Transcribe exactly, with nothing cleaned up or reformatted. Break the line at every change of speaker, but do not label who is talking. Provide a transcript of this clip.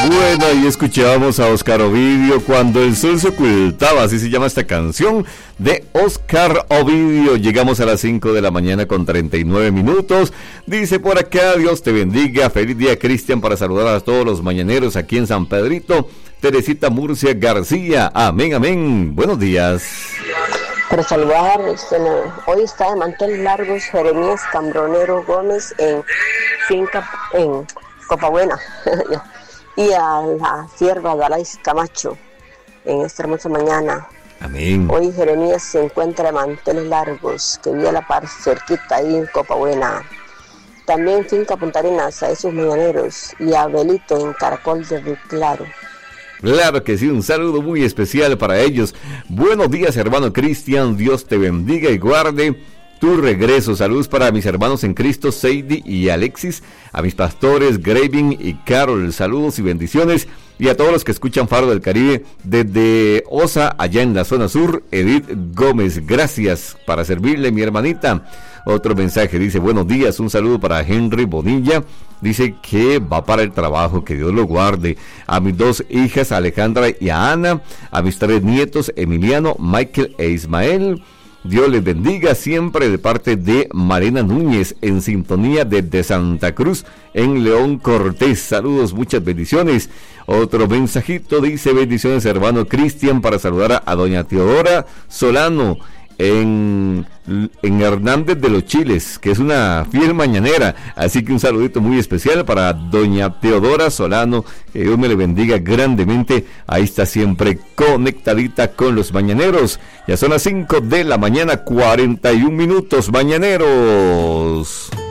Bueno, ahí escuchábamos a Oscar Ovidio, Cuando el sol se ocultaba, así se llama esta canción de Oscar Ovidio. Llegamos a las cinco de la mañana con treinta y nueve minutos. Dice por acá, Dios te bendiga, feliz día, Cristian, para saludar a todos los mañaneros aquí en San Pedrito. Teresita Murcia García, amén, amén, buenos días.
Para saludar, este, hoy está de mantel largos Jeremías Cambronero Gómez en finca, en Copabuena. Y a la sierva Dalais Camacho en esta hermosa mañana.
Amén.
Hoy Jeremías se encuentra de manteles largos, que vive a la par cerquita ahí en Copabuena. También finca Punta Arenas a esos mañaneros y a Belito en Caracol de Río Claro.
Claro que sí, un saludo muy especial para ellos. Buenos días, hermano Cristian, Dios te bendiga y guarde tu regreso. Saludos para mis hermanos en Cristo, Seidi y Alexis, a mis pastores Graving y Carol, saludos y bendiciones, y a todos los que escuchan Faro del Caribe desde Osa, allá en la zona sur. Edith Gómez, gracias, para servirle, mi hermanita. Otro mensaje dice, buenos días, un saludo para Henry Bonilla, dice que va para el trabajo, que Dios lo guarde. A mis dos hijas, Alejandra y a Ana, a mis tres nietos, Emiliano, Michael e Ismael. Dios les bendiga siempre, de parte de Marina Núñez, en sintonía desde Santa Cruz, en León Cortés. Saludos, muchas bendiciones. Otro mensajito dice, bendiciones, hermano Cristian, para saludar a, a doña Teodora Solano, en, en Hernández de los Chiles, que es una fiel mañanera, así que un saludito muy especial para doña Teodora Solano, que Dios me le bendiga grandemente. Ahí está siempre conectadita con los mañaneros. Ya son las cinco de la mañana, cuarenta y un minutos, mañaneros.